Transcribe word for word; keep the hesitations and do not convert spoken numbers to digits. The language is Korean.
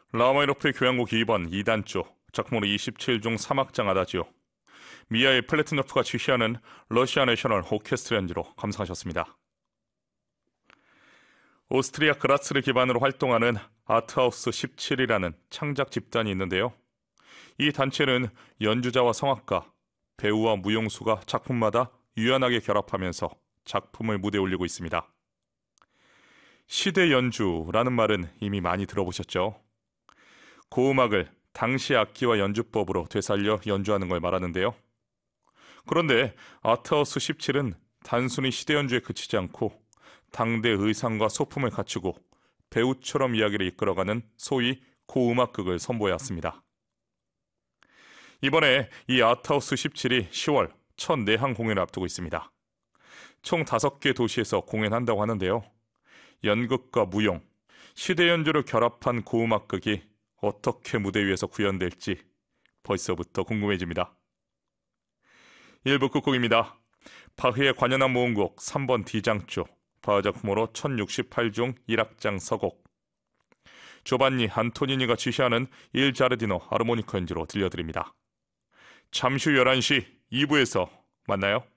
라마니노프의 교향곡 이 번 이 단조, 작품으로 이십칠 중 삼 악장 아다지오, 미하일 플래티노프가 지휘하는 러시아 내셔널 오케스트라 연주로 감상하셨습니다. 오스트리아 그라츠를 기반으로 활동하는 아트하우스 십칠이라는 창작 집단이 있는데요. 이 단체는 연주자와 성악가, 배우와 무용수가 작품마다 유연하게 결합하면서 작품을 무대에 올리고 있습니다. 시대 연주라는 말은 이미 많이 들어보셨죠? 고음악을 당시 악기와 연주법으로 되살려 연주하는 걸 말하는데요. 그런데 아트하우스 십칠은 단순히 시대 연주에 그치지 않고 당대 의상과 소품을 갖추고 배우처럼 이야기를 이끌어가는 소위 고음악극을 선보였습니다. 이번에 이 아트하우스 십칠이 시월 첫 내한 공연을 앞두고 있습니다. 총 다섯 개 도시에서 공연한다고 하는데요. 연극과 무용, 시대 연주를 결합한 고음악극이 어떻게 무대 위에서 구현될지 벌써부터 궁금해집니다. 일 부 끝곡입니다. 바흐의 관현악 모음곡 삼 번 D장조, 바흐 작품으로 천육십팔 중 일 악장 서곡, 조반니 안토니니가 지휘하는 일 자르디노 아르모니카 연주로 들려드립니다. 잠시 후 열한 시 이 부에서 만나요.